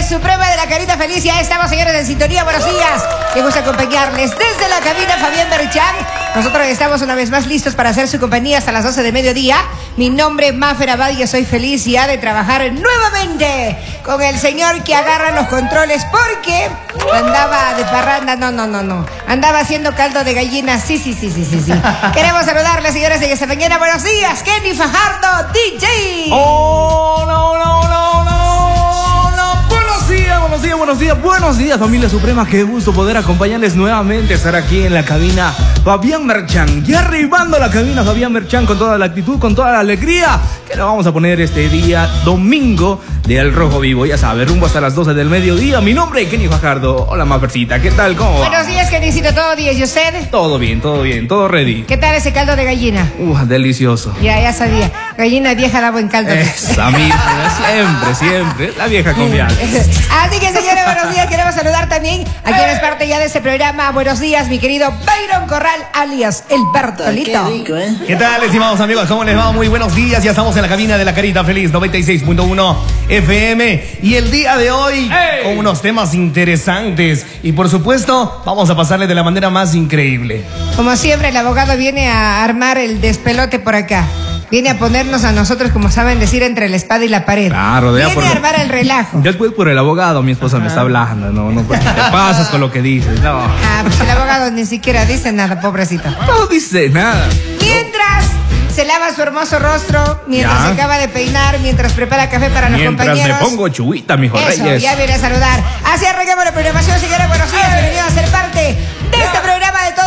suprema de la carita feliz. Ya estamos, señores, en sintonía. Buenos días. Me gusta acompañarles desde la cabina Fabián Merchan. Nosotros estamos una vez más listos para hacer su compañía hasta las 12 de mediodía. Mi nombre es Mafer Abad y soy feliz ya de trabajar nuevamente con el señor que agarra los controles porque andaba de parranda. No. Andaba haciendo caldo de gallina. Sí. Queremos saludarles, señores, de esta mañana. Buenos días, Kenny Fajardo, DJ. Buenos días, familia suprema. Qué gusto poder acompañarles nuevamente, estar aquí en la cabina Fabián Merchan. Y arribando la cabina Fabián Merchan con toda la actitud, con toda la alegría que le vamos a poner este día domingo de Al Rojo Vivo. Ya sabe, rumbo hasta las 12 del mediodía. Mi nombre es Kenny Fajardo. Hola, Mafercita, ¿qué tal? ¿Cómo va? Buenos días, Kennycito. ¿Todo 10? ¿Y usted? Todo bien, todo ready. ¿Qué tal ese caldo de gallina? Delicioso. Ya sabía. Gallina vieja da buen caldo. Esa misma, siempre. La vieja confiable. Así que, señores, buenos días. Queremos saludar también a quien es parte ya de este programa. Buenos días, mi querido Byron Corral, alias El Bertolito. Qué rico, ¿eh? ¿Qué tal, estimados amigos? ¿Cómo les va? Muy buenos días. Ya estamos en la cabina de la Carita Feliz 96.1 FM. Y el día de hoy, con unos temas interesantes. Y por supuesto, vamos a pasarle de la manera más increíble. Como siempre, el abogado viene a armar el despelote por acá. Viene a ponernos a nosotros, como saben decir, entre la espada y la pared. Claro, viene a armar el relajo. Después por el abogado, mi esposa me está hablando. No, porque te pasas con lo que dices. No. Pues el abogado ni siquiera dice nada, pobrecito. No dice nada. Mientras se lava su hermoso rostro, mientras se acaba de peinar, mientras prepara café para los compañeros. Mientras me pongo chuita, mijo Eso, Reyes. Ya viene a saludar. Así arranquemos la programación, señores. Buenos días, bienvenidos a ser parte de este programa de todo.